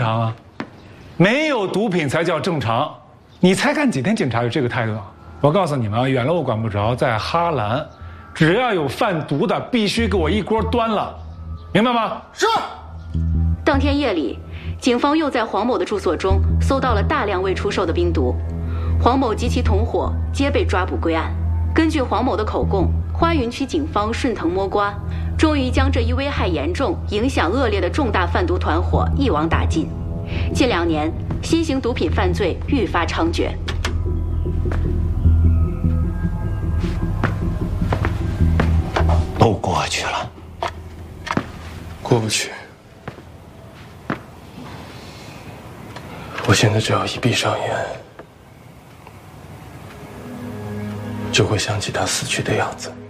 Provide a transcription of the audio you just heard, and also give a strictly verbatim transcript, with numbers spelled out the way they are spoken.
常啊？没有毒品才叫正常。你才干几天，警察有这个态度啊？我告诉你们啊，远了我管不着，在哈兰，只要有贩毒的，必须给我一锅端了，明白吗？ 是。 当天夜里，警方又在黄某的住所中搜到了大量未出售的冰毒，黄某及其同伙皆被抓捕归案。根据黄某的口供，花园区警方顺藤摸瓜，终于将这一危害严重、影响恶劣的重大贩毒团伙一网打尽。近两年，新型毒品犯罪愈发猖獗。 都过去了， 过不去。我现在只要一闭上眼，就会想起他死去的样子。